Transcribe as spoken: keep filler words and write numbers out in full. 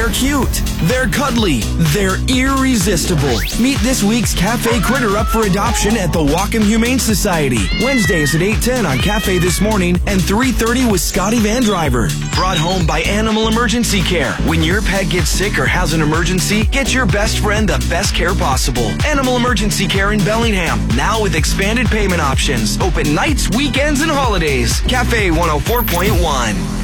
They're cute. They're cuddly. They're irresistible. Meet this week's Cafe Critter up for adoption at the Wacom Humane Society. Wednesdays at eight ten on Cafe This Morning and three thirty with Scotty Van Driver. Brought home by Animal Emergency Care. When your pet gets sick or has an emergency, get your best friend the best care possible. Animal Emergency Care in Bellingham. Now with expanded payment options. Open nights, weekends, and holidays. Cafe one oh four point one.